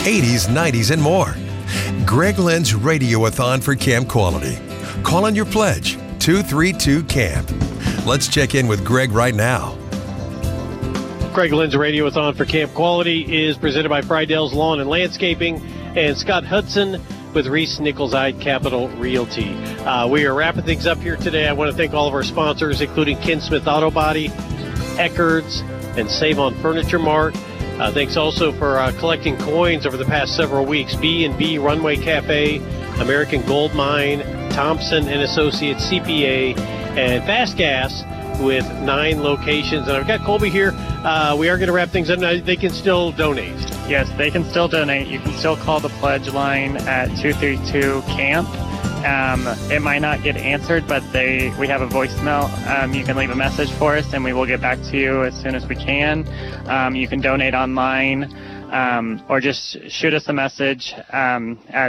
80s, 90s, and more. Greg Lynn's Radioathon for Camp Quality. Call in your pledge, 232-CAMP. Let's check in with Greg right now. Greg Lynn's Radioathon for Camp Quality is presented by Friedell's Lawn and Landscaping and Scott Hudson with Reese Nicholside Capital Realty. We are wrapping things up here today. I want to thank all of our sponsors, including Ken Smith Auto Body, Eckerd's, and Save on Furniture Mart. Thanks also for collecting coins over the past several weeks. B&B Runway Cafe, American Gold Mine, Thompson and Associates CPA, and Fast Gas with 9 locations. And I've got Colby here. We are going to wrap things up. Now, they can still donate. Yes, they can still donate. You can still call the pledge line at 232-CAMP. It might not get answered, but we have a voicemail. You can leave a message for us, and we will get back to you as soon as we can. You can donate online, or just shoot us a message at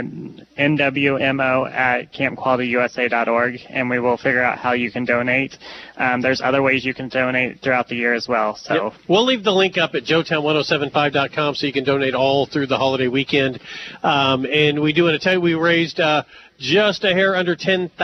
nwmo@campqualityusa.org, and we will figure out how you can donate. There's other ways you can donate throughout the year as well. So yep. We'll leave the link up at joetown1075.com so you can donate all through the holiday weekend. And we do want to tell you we raised just a hair under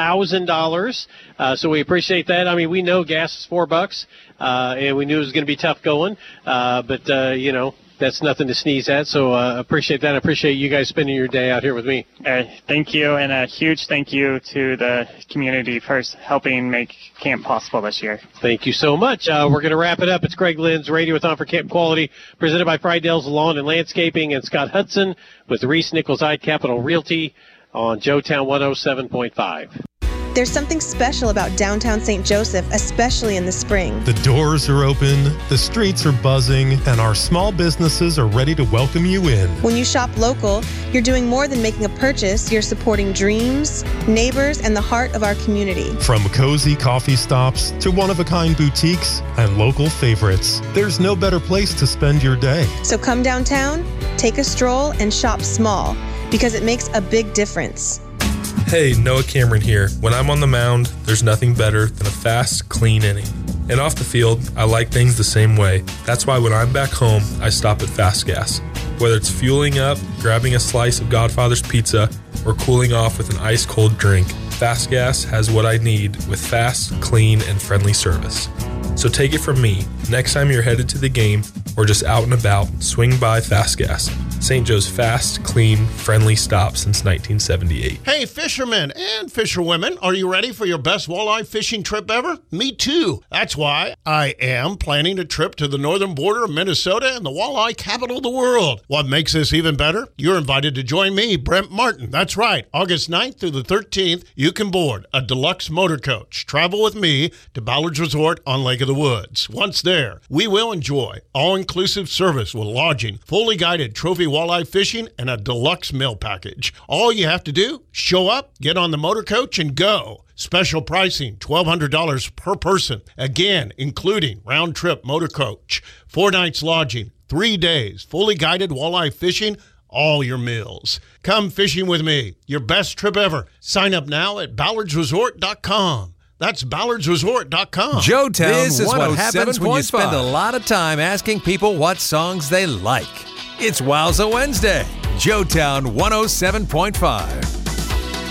$10,000. So we appreciate that. I mean, we know gas is $4, and we knew it was going to be tough going. But that's nothing to sneeze at. So appreciate that. I appreciate you guys spending your day out here with me. Thank you. And a huge thank you to the community for helping make camp possible this year. Thank you so much. We're going to wrap it up. It's Greg Lynn's Radioathon for Camp Quality, presented by Friedell's Lawn and Landscaping and Scott Hudson with Reese Nicholside Capital Realty on Joetown 107.5. There's something special about downtown St. Joseph, especially in the spring. The doors are open, the streets are buzzing, and our small businesses are ready to welcome you in. When you shop local, you're doing more than making a purchase. You're supporting dreams, neighbors, and the heart of our community. From cozy coffee stops to one-of-a-kind boutiques and local favorites, there's no better place to spend your day. So come downtown, take a stroll, and shop small, because it makes a big difference. Hey, Noah Cameron here. When I'm on the mound, there's nothing better than a fast, clean inning. And off the field, I like things the same way. That's why when I'm back home, I stop at Fast Gas. Whether it's fueling up, grabbing a slice of Godfather's Pizza, or cooling off with an ice-cold drink, Fast Gas has what I need with fast, clean, and friendly service. So take it from me, next time you're headed to the game or just out and about, swing by Fast Gas. St. Joe's fast, clean, friendly stop since 1978. Hey, fishermen and fisherwomen, are you ready for your best walleye fishing trip ever? Me too. That's why I am planning a trip to the northern border of Minnesota and the walleye capital of the world. What makes this even better? You're invited to join me, Brent Martin. That's right. August 9th through the 13th, you can board a deluxe motor coach. Travel with me to Ballard's Resort on Lake of the Woods. Once there, we will enjoy all-inclusive service with lodging, fully guided trophy walleye fishing, and a deluxe meal package. All you have to do, show up, get on the motor coach, and go. Special pricing, $1,200 per person. Again, including round-trip motor coach, 4 nights lodging, 3 days, fully guided walleye fishing, all your meals. Come fishing with me. Your best trip ever. Sign up now at ballardsresort.com. That's ballardsresort.com. Joetown, this is what happens when you spend a lot of time asking people what songs they like. It's Wowza Wednesday. Joetown 107.5.